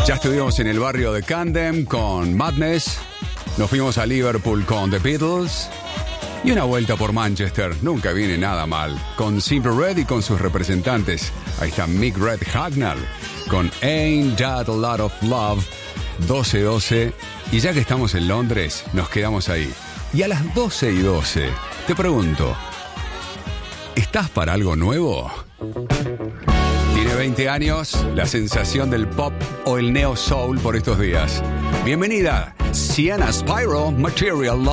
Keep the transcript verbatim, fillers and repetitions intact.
Ya estuvimos en el barrio de Camden con Madness. Nos fuimos a Liverpool con The Beatles. Y una vuelta por Manchester, nunca viene nada mal, con Simply Red y con sus representantes. Ahí está Mick Red Hucknall con Ain't That a Lot of Love, doce doce. Y ya que estamos en Londres, nos quedamos ahí. Y a las doce y doce, te pregunto, ¿estás para algo nuevo? Tiene veinte años, la sensación del pop o el neo soul por estos días. Bienvenida, Sienna Spyro, Material Love.